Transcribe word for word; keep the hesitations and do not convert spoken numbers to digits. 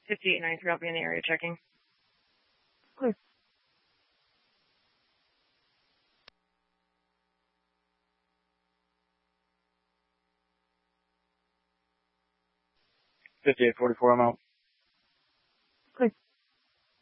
fifty-eight ninety-three, I'll be in the area checking. Clear. fifty-eight forty-four, I'm out.